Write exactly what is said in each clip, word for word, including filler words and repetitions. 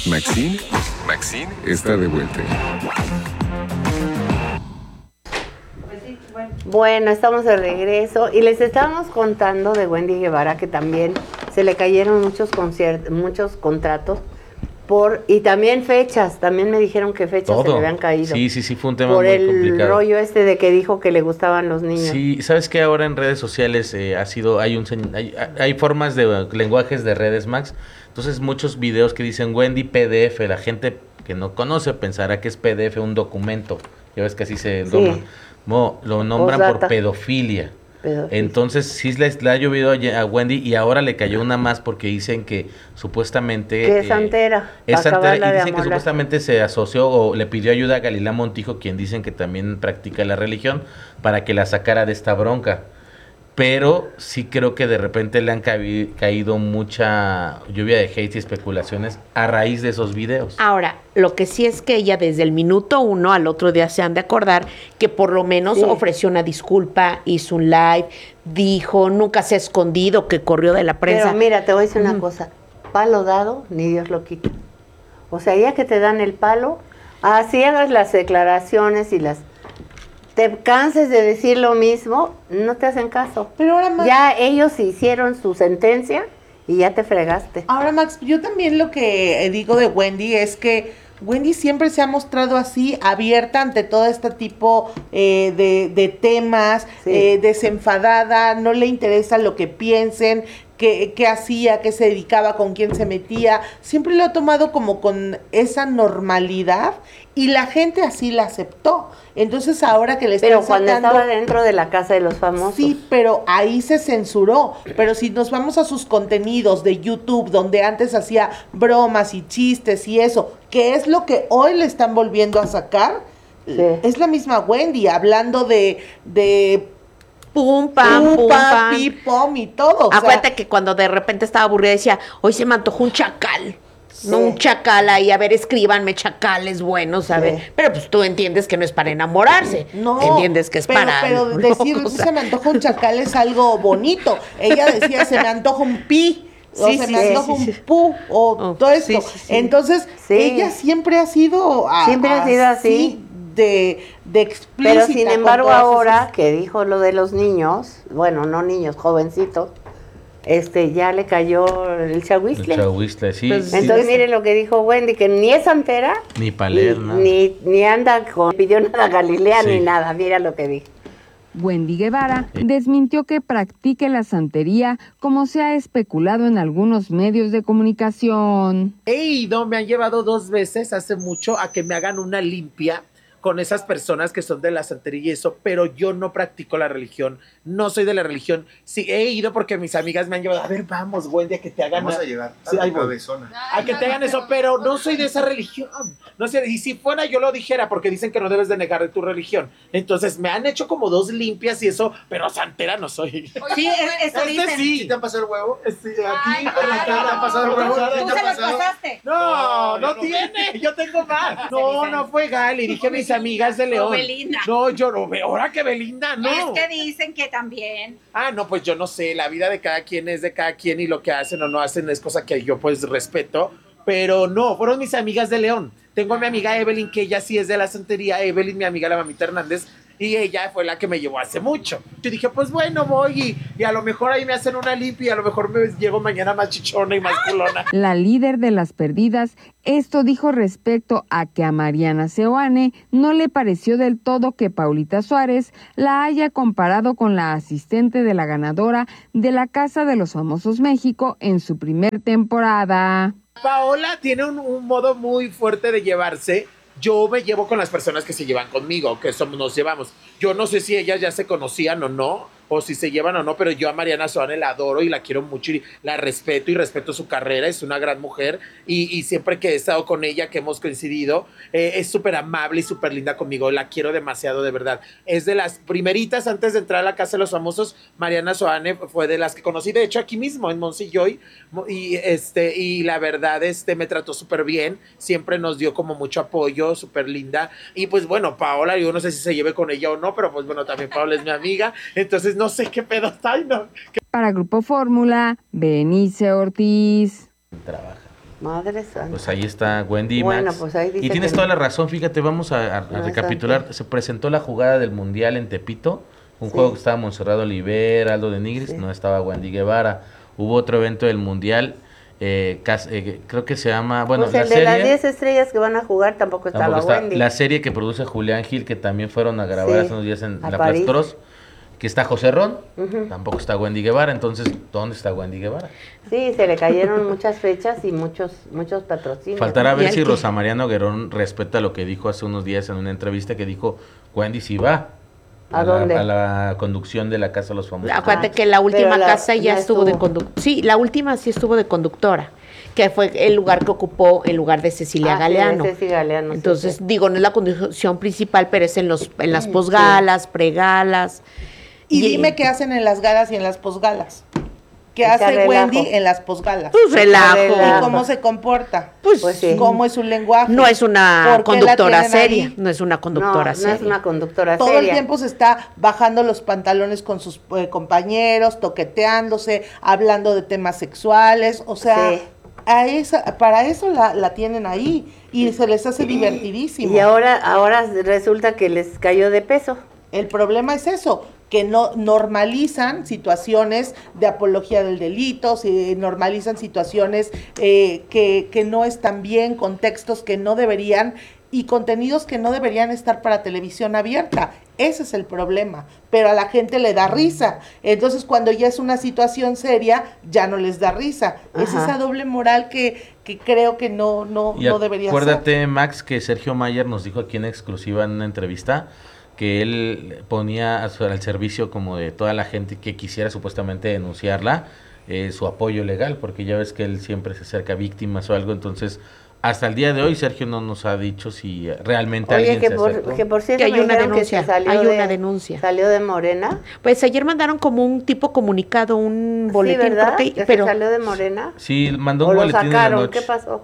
Maxine, Maxine está de vuelta. Bueno, estamos de regreso y les estábamos contando de Wendy Guevara que también se le cayeron muchos conciertos, muchos contratos por y también fechas, también me dijeron que fechas Todo. se le habían caído. Sí, sí, sí, fue un tema por muy el complicado. rollo este de que dijo que le gustaban los niños. Sí, sabes que ahora en redes sociales eh, ha sido, hay un hay, hay formas de uh, lenguajes de redes, Max. Entonces muchos videos que dicen Wendy P D F, la gente que no conoce pensará que es P D F un documento. Ya ves que así se Sí. nombra. No, lo nombran Postdata. por pedofilia. Pedofilia. Entonces sí le, le ha llovido a, a Wendy y ahora le cayó una más porque dicen que supuestamente Que es eh, santera, es para santera acabarla y de dicen que amolar. supuestamente se asoció o le pidió ayuda a Galilea Montijo, quien dicen que también practica la religión, para que la sacara de esta bronca. Pero sí creo que de repente le han cabi- caído mucha lluvia de hate y especulaciones a raíz de esos videos. Ahora, lo que sí es que ella desde el minuto uno al otro día se han de acordar que por lo menos Sí. ofreció una disculpa, hizo un live, dijo, nunca se ha escondido, que corrió de la prensa. Pero mira, te voy a decir una Ujú. cosa, palo dado, ni Dios lo quita. O sea, ya que te dan el palo, así hagas las declaraciones y las... te canses de decir lo mismo, no te hacen caso. Pero ahora Max, Ya ellos hicieron su sentencia y ya te fregaste. ahora Max, yo también lo que eh, digo de Wendy es que Wendy siempre se ha mostrado así, abierta ante todo este tipo eh, de, de temas, Sí. eh, desenfadada, no le interesa lo que piensen, qué, qué hacía, qué se dedicaba, con quién se metía. Siempre lo ha tomado como con esa normalidad y la gente así la aceptó. Entonces ahora que le están Pero cuando sacando... estaba dentro de la casa de los famosos. Sí, pero ahí se censuró. Pero si nos vamos a sus contenidos de YouTube, donde antes hacía bromas y chistes y eso, que es lo que hoy le están volviendo a sacar, Sí. es la misma Wendy, hablando de, de Pum, pam, pum, pum, pam. pam, pi, pom y todo. o sea, Acuérdate que cuando de repente estaba aburrida decía, hoy se me antojó un chacal. Sí. No un chacal ahí, a ver, escríbanme chacales buenos, a Sí. ver. Pero pues tú entiendes que no es para enamorarse. No, Entiendes que es pero, para... Pero ¿no? decir, O sea, se me antoja un chacal es algo bonito. Ella decía, se me antoja un pi, o Sí, se sí, me sí, antoja sí, un sí. pu, o Oh, todo esto. sí, sí, sí. Entonces, Sí. ella siempre ha sido a- Siempre ha sido así. de, de explícita. Pero sin con embargo todas ahora esas- que dijo lo de los niños, bueno, no niños, jovencitos, este ya le cayó el El chahuizle. chahuizle, sí, Pues, sí, Entonces miren lo que dijo Wendy, que ni es santera, ni ni, paler, nada. ni, ni anda con, pidió nada a Galilea Sí. ni nada, mira lo que dijo. Wendy Guevara Sí. desmintió que practique la santería como se ha especulado en algunos medios de comunicación. He ido, me han llevado dos veces hace mucho a que me hagan una limpia con esas personas que son de la santería y eso, pero yo no practico la religión, no soy de la religión. Sí, he ido porque mis amigas me han llevado, a ver, vamos, Wendy, a que te hagan... Vamos a- a llegar Sí, a ahí la voy. cabezona. A que te hagan eso, pero no soy de esa religión. No sé, y si fuera yo lo dijera, porque dicen que no debes de negar de tu religión. Entonces me han hecho como dos limpias y eso, pero santera no soy. Sí, es- eso Este dicen. sí. ¿Sí te han pasado el huevo? Sí, aquí, Ay, por la ay, cara, ¿Te ha han pasado el huevo? ¿Tú ¿Sí Tú te ha se los pasado? pasaste. No, No, no yo no. tiene, yo tengo más. No, no fue Gali, dije mis amigas de O León. Belinda. No, yo no veo, ahora que Belinda, no. Es que dicen que también. Ah, no, pues yo no sé, la vida de cada quien es de cada quien y lo que hacen o no hacen es cosa que yo pues respeto, pero no, fueron mis amigas de León. Tengo a mi amiga Evelyn, que ella sí es de la santería, Evelyn, mi amiga la mamita Hernández, y ella fue la que me llevó hace mucho. Yo dije, pues bueno, voy y, y a lo mejor ahí me hacen una limpia y a lo mejor me llego mañana más chichona y más culona. La líder de las perdidas, esto dijo respecto a que a Mariana Seoane no le pareció del todo que Paulita Suárez la haya comparado con la asistente de la ganadora de la Casa de los Famosos México en su primer temporada. Paola tiene un, un modo muy fuerte de llevarse. Yo me llevo con las personas que se llevan conmigo, que somos, nos llevamos. Yo no sé si ellas ya se conocían o no, o si se llevan o no, pero yo a Mariana Soane la adoro y la quiero mucho y la respeto y respeto su carrera, es una gran mujer y, y siempre que he estado con ella, que hemos coincidido, eh, es súper amable y súper linda conmigo, la quiero demasiado de verdad. Es de las primeritas antes de entrar a la Casa de los Famosos, Mariana Soane fue de las que conocí, de hecho aquí mismo en Monsilloy, y, este, y la verdad este, me trató súper bien, siempre nos dio como mucho apoyo, súper linda, y pues bueno, Paola, yo no sé si se lleve con ella o no, pero pues bueno, también Paola es mi amiga, entonces no sé qué pedo está, y no. Para Grupo Fórmula, Benice Ortiz. Trabaja. Madre santa. Pues ahí está Wendy y Bueno, Max. pues ahí dice y tienes que toda no. la razón, fíjate, vamos a, a- a No es recapitular. antes. Se presentó la jugada del Mundial en Tepito, un Sí. juego que estaba Monserrado Oliver, Aldo de Nigris, Sí. no estaba Wendy Guevara. Hubo otro evento del Mundial, eh, cas- eh, creo que se llama, bueno, pues la el de serie... las diez estrellas que van a jugar tampoco estaba Tampoco está. Wendy. La serie que produce Julián Gil, que también fueron a grabar Sí, hace unos días en a La París. Plaza Toros, que está José Ron, Ujú. tampoco está Wendy Guevara, entonces, ¿dónde está Wendy Guevara? Sí, se le cayeron muchas fechas y muchos muchos patrocinios. Faltará Y ver al si que- Rosa María Noguerón respeta lo que dijo hace unos días en una entrevista, que dijo, Wendy sí va ¿A la- dónde? a la conducción de la Casa de los Famosos. Acuérdate Ah, que la última pero la- casa ya no estuvo de estuvo. conductora. Sí, la última sí estuvo de conductora, que fue el lugar que ocupó en lugar de Cecilia Ah, sí, Galeano. de Ceci Galeano, sí, Entonces, sí. digo, no es la conducción principal, pero es en los en las Sí. posgalas, pregalas. Y dime qué hacen en las galas y en las posgalas. ¿Qué Echar hace relajo. Wendy en las posgalas? Pues relajo. relajo. ¿Y cómo se comporta? Pues, Pues sí. ¿Cómo es su lenguaje? no es una ¿Por qué la conductora tienen seria, ahí? no es una No, conductora no seria. es una conductora Todo seria. el tiempo se está bajando los pantalones con sus eh, compañeros, toqueteándose, hablando de temas sexuales, o sea, Sí. a esa, para eso la, la tienen ahí y se les hace divertidísimo. Y ahora, ahora resulta que les cayó de peso. El problema es eso, que no normalizan situaciones de apología del delito, se normalizan situaciones eh, que, que no están bien, contextos que no deberían y contenidos que no deberían estar para televisión abierta. Ese es el problema, pero a la gente le da risa. Entonces, cuando ya es una situación seria, ya no les da risa. Es Ajá. esa doble moral que, que creo que no, no, Y no debería ser. acuérdate, Max, que Sergio Mayer nos dijo aquí en exclusiva en una entrevista que él ponía a su- al servicio como de toda la gente que quisiera supuestamente denunciarla, eh, su apoyo legal, porque ya ves que él siempre se acerca a víctimas o algo, entonces hasta el día de hoy Sergio no nos ha dicho si realmente Oye, alguien que se por, acercó. que por cierto Que hay me una dijeron que denuncia, se salió hay de- una denuncia. Salió de Morena. Pues ayer mandaron como un tipo comunicado, un boletín, sí, ¿verdad? porque- Que pero se salió de Morena. Sí, mandó O un lo boletín en la sacaron, noche. ¿qué pasó?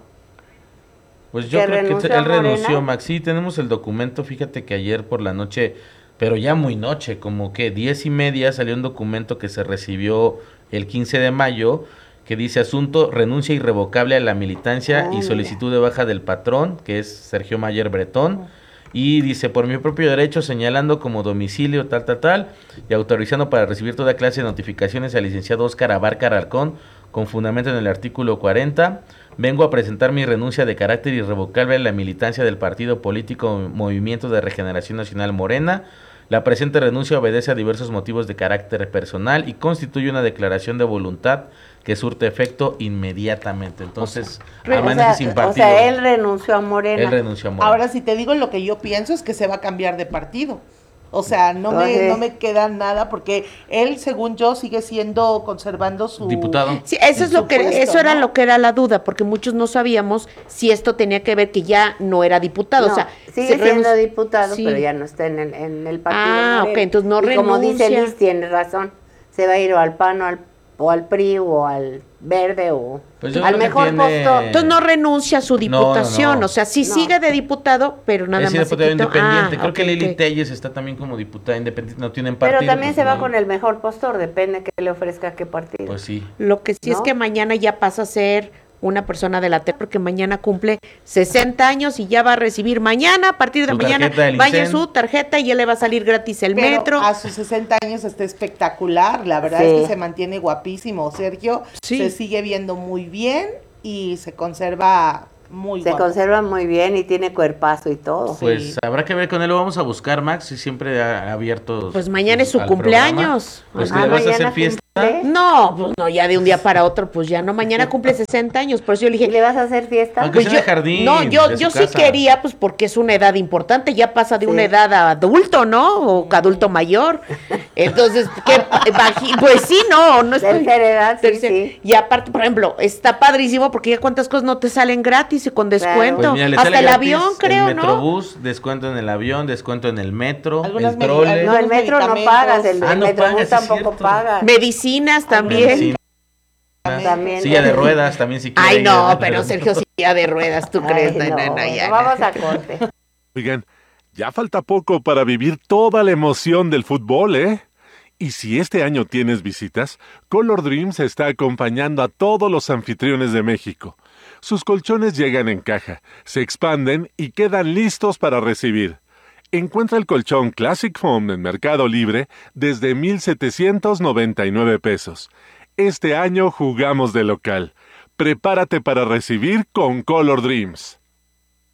Pues yo ¿Que creo que renunció te- él a Morena? renunció, Max. Sí, tenemos el documento. Fíjate que ayer por la noche, pero ya muy noche, como que diez y media, salió un documento que se recibió el quince de mayo, que dice asunto, renuncia irrevocable a la militancia Ah, y mira. solicitud de baja del patrón, que es Sergio Mayer Bretón. Y dice, por mi propio derecho, señalando como domicilio tal, tal, tal, y autorizando para recibir toda clase de notificaciones al licenciado Óscar Abarca Alarcón, con fundamento en el artículo cuarenta, vengo a presentar mi renuncia de carácter irrevocable a la militancia del partido político Movimiento de Regeneración Nacional Morena. La presente renuncia obedece a diversos motivos de carácter personal y constituye una declaración de voluntad que surte efecto inmediatamente. Entonces, O amanece sea, sin o partido. sea, él renunció a Morena. Él renunció a Morena. Ahora, si te digo lo que yo pienso es que se va a cambiar de partido. O sea, no me, Oye. no me queda nada porque él, según yo, sigue siendo, conservando su... Diputado. sí, eso es lo que supuesto, eso era ¿no? lo que era la duda, porque muchos no sabíamos si esto tenía que ver que ya no era diputado, No, o sea, sigue se siendo renunci- diputado, Sí. pero ya no está en el, en el partido. Ah, Morena. ok, entonces no Y como dice renuncia. Liz, tiene razón. Se va a ir o al P A N o al, o al P R I o al Verde o Pues yo al creo que mejor tiene- postor. Entonces no renuncia a su No, no, diputación, no. o sea, sí No. sigue de diputado, pero nada es más se diputado quitó- independiente. Ah, Creo que ok, Lili ok. Telles está también como diputada independiente. No tienen partido. Pero también pues se va no. con el mejor postor, depende que le ofrezca a qué partido. Pues sí. Lo que sí es ¿No? que mañana ya pasa a ser una persona de la T E P, porque mañana cumple sesenta años y ya va a recibir mañana, a partir de Su mañana, tarjeta del vaya INSEN. su tarjeta y ya le va a salir gratis el Pero metro. a sus sesenta años está espectacular, la verdad Sí. es que se mantiene guapísimo. Sergio Sí. se sigue viendo muy bien y se conserva muy Se guapo. conserva muy bien y tiene cuerpazo y todo. Pues habrá que ver con él, lo vamos a buscar, Max, y siempre ha abierto. Pues mañana es su al cumpleaños. programa. Pues Ah, le vas a mañana hacer fiesta. cumple. No, pues no, ya de un día para otro, pues ya no, mañana cumple sesenta años, por eso yo le ¿Y dije, le vas a hacer fiesta? Aunque pues sea yo, en el jardín no, yo, de su yo sí casa. quería, pues porque es una edad importante, ya pasa de una Sí. edad a adulto, ¿no? O que adulto mayor. Entonces, ¿qué? Baji- pues sí, no, no estoy... Tercera edad, sí, tercera- sí. Y aparte, por ejemplo, está padrísimo porque ya cuántas cosas no te salen gratis y con descuento. Pues mira, le Hasta sale el gratis avión, creo, el ¿no? Metrobús, descuento en el avión, descuento en el metro, Algunas el medi- trole. No, el metro no medicamentos. pagas, el, Ah, el no Metrobús pagas, sí es tampoco cierto. paga. Medicinas también. Medicina, También. silla de ruedas también si quiere Ay, ir no, al- pero Sergio, silla de ruedas, ¿tú Ay, crees? No, no, no, no, bueno, ya, no. vamos a corte. Oigan, ya falta poco para vivir toda la emoción del fútbol, ¿eh? Y si este año tienes visitas, Color Dreams está acompañando a todos los anfitriones de México. Sus colchones llegan en caja, se expanden y quedan listos para recibir. Encuentra el colchón Classic Foam en Mercado Libre desde mil setecientos noventa y nueve pesos. Este año jugamos de local. Prepárate para recibir con Color Dreams.